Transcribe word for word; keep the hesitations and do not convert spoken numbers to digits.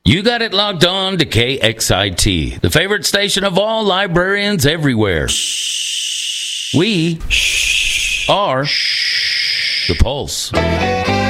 You got it locked on to K X I T, the favorite station of all librarians everywhere. We are the Pulse.